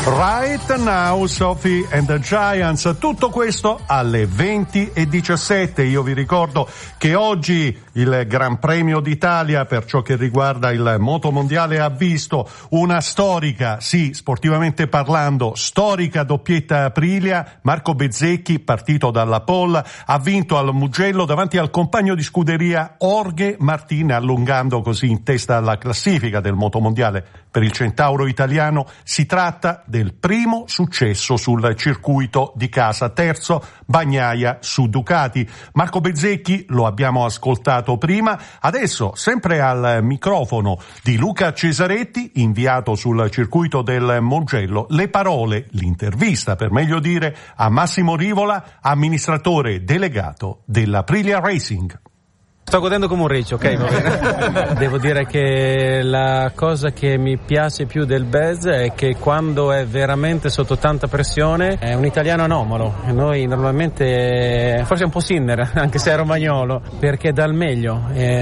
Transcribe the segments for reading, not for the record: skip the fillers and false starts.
Right Now, Sophie and the Giants, tutto questo alle 20:17. Io vi ricordo che oggi il Gran Premio d'Italia per ciò che riguarda il motomondiale ha visto una storica, sì, sportivamente parlando, storica doppietta Aprilia. Marco Bezzecchi, partito dalla pole, ha vinto al Mugello davanti al compagno di scuderia Jorge Martin, allungando così in testa alla classifica del motomondiale. Per il centauro italiano si tratta del primo successo sul circuito di casa, terzo Bagnaia su Ducati. Marco Bezzecchi lo abbiamo ascoltato prima, adesso sempre al microfono di Luca Cesaretti, inviato sul circuito del Mugello, le parole, l'intervista per meglio dire, a Massimo Rivola, amministratore delegato dell'Aprilia Racing. Sto godendo come un riccio, ok? Va bene. Devo dire che la cosa che mi piace più del Bez è che quando è veramente sotto tanta pressione è un italiano anomalo. Noi normalmente, forse è un po' Sinner, anche se è romagnolo, perché dal meglio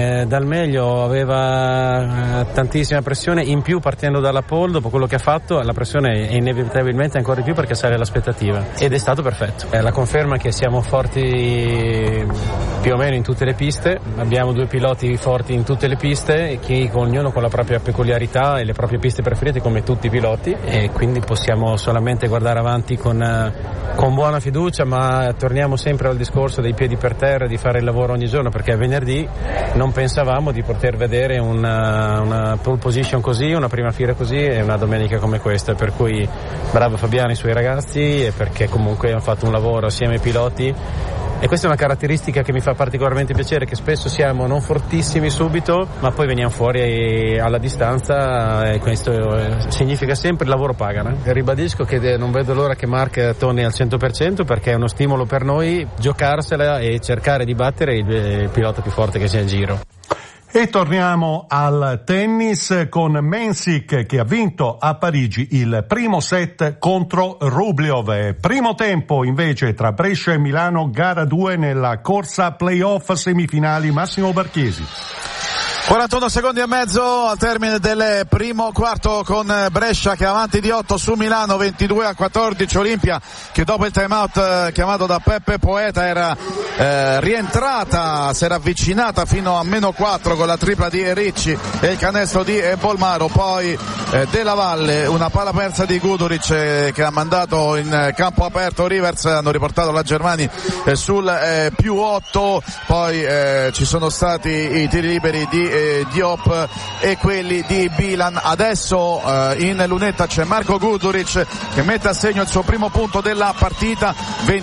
aveva tantissima pressione, in più partendo dalla pole, dopo quello che ha fatto, la pressione è inevitabilmente ancora di più perché sale l'aspettativa. Ed è stato perfetto. È la conferma che siamo forti più o meno in tutte le piste. Abbiamo due piloti forti in tutte le piste, che ognuno con la propria peculiarità e le proprie piste preferite come tutti i piloti, e quindi possiamo solamente guardare avanti con buona fiducia, ma torniamo sempre al discorso dei piedi per terra, di fare il lavoro ogni giorno, perché venerdì non pensavamo di poter vedere una pole position così, una prima fila così e una domenica come questa, per cui bravo Fabiano e i suoi ragazzi, e perché comunque hanno fatto un lavoro assieme ai piloti. E questa è una caratteristica che mi fa particolarmente piacere, che spesso siamo non fortissimi subito, ma poi veniamo fuori alla distanza, e questo significa sempre il lavoro paga. E ribadisco che non vedo l'ora che Mark torni al 100%, perché è uno stimolo per noi giocarsela e cercare di battere il pilota più forte che sia in giro. E torniamo al tennis con Mensik, che ha vinto a Parigi il primo set contro Rublev. Primo tempo invece tra Brescia e Milano, gara 2 nella corsa playoff semifinali. Massimo Barchiesi. 41 secondi e mezzo al termine del primo quarto, con Brescia che è avanti di 8 su Milano, 22-14. Olimpia che dopo il timeout chiamato da Peppe Poeta era rientrata, si era avvicinata fino a -4 con la tripla di Ricci e il canestro di Bolmaro. Poi Della Valle, una palla persa di Guduric che ha mandato in campo aperto Rivers, hanno riportato la Germani sul +8. Poi ci sono stati i tiri liberi di Diop e quelli di Bilan. Adesso in lunetta c'è Marco Guduric che mette a segno il suo primo punto della partita,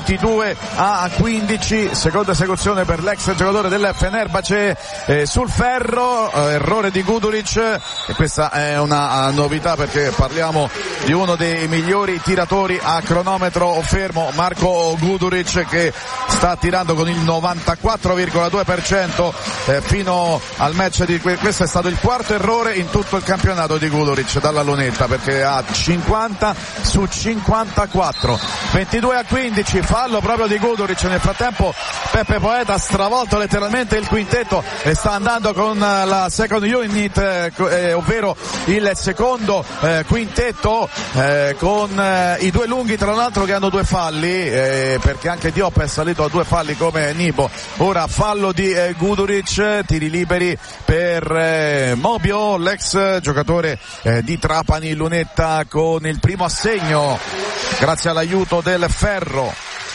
22-15, seconda esecuzione per l'ex giocatore del Fenerbahce sul ferro, errore di Guduric, e questa è una novità perché parliamo di uno dei migliori tiratori a cronometro fermo, Marco Guduric, che sta tirando con il 94,2% fino al match di questo è stato il quarto errore in tutto il campionato di Guduric dalla lunetta, perché ha 50 su 54. 22-15, fallo proprio di Guduric. Nel frattempo Peppe Poeta ha stravolto letteralmente il quintetto e sta andando con la second unit, ovvero il secondo quintetto, con i due lunghi tra l'altro che hanno due falli, perché anche Diop è salito a due falli come Nibo. Ora fallo di Guduric, tiri liberi per Mobio, l'ex giocatore di Trapani, lunetta con il primo assegno grazie all'aiuto del ferro.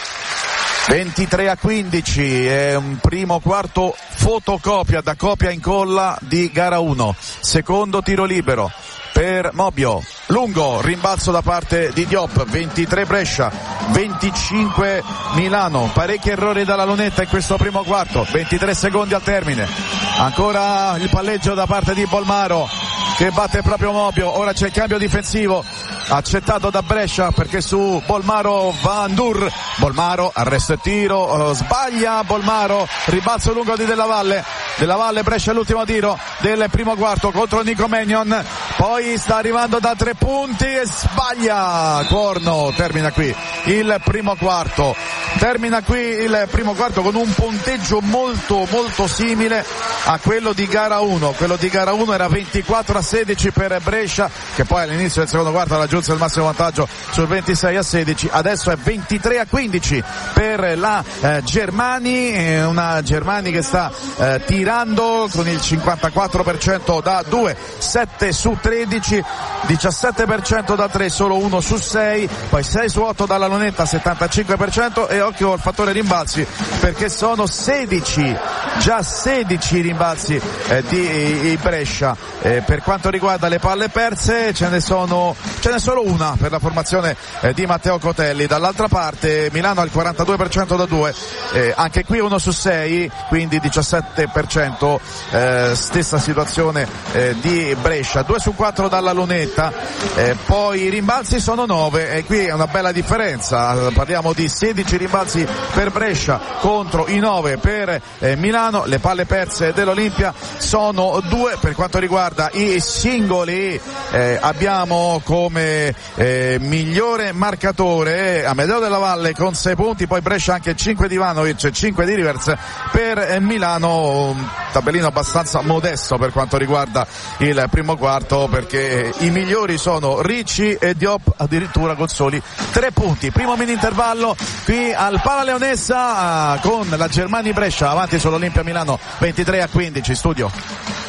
23-15, è un primo quarto fotocopia da copia incolla di gara 1. Secondo tiro libero per Mobio, lungo, rimbalzo da parte di Diop. 23 Brescia, 25 Milano, parecchi errori dalla lunetta in questo primo quarto, 23 secondi al termine, ancora il palleggio da parte di Bolmaro che batte proprio Mobio. Ora c'è il cambio difensivo accettato da Brescia, perché su Bolmaro va Andur. Bolmaro, arresto e tiro, sbaglia Bolmaro, ribalzo lungo di Della Valle. Della Valle, Brescia l'ultimo tiro del primo quarto contro Nico Magnon. poi sta arrivando da 3 punti e sbaglia. Corno. Termina qui il primo quarto con un punteggio molto molto simile a quello di gara 1. Quello di gara 1 era 24-16 per Brescia, che poi all'inizio del secondo quarto raggiunse il massimo vantaggio sul 26-16. Adesso è 23-15 per la Germani, una Germani che sta tirando con il 54% da 2, 7 su 13, 17% da 3, solo 1 su 6, poi 6 su 8 dalla lunetta, 75%, e occhio al fattore rimbalzi, perché sono 16 rimbalzi di Brescia. Per quanto riguarda le palle perse ce n'è solo una per la formazione di Matteo Cotelli. Dall'altra parte Milano ha il 42% da 2, anche qui 1 su 6, quindi 17%, stessa situazione di Brescia, 2 su 4 dalla lunetta, poi i rimbalzi sono 9 e qui è una bella differenza, parliamo di 16 rimbalzi per Brescia contro i 9 per Milano. Le palle perse dell'Olimpia sono 2. Per quanto riguarda i singoli abbiamo come migliore marcatore Amedeo Della Valle con 6 punti, poi Brescia anche 5 di Ivanovic e 5 di Rivers. Per Milano un tabellino abbastanza modesto per quanto riguarda il primo quarto, perché i migliori sono Ricci e Diop, addirittura con soli 3 punti. Primo mini intervallo qui al Pala Leonessa con la Germani Brescia avanti sull'Olimpia Milano 23-15. Studio.